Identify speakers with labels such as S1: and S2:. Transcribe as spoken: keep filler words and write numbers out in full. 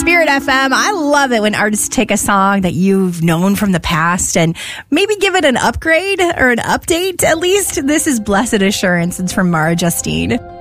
S1: Spirit F M. I love it when artists take a song that you've known from the past and maybe give it an upgrade or an update at least. This is Blessed Assurance. It's from Mara Justine.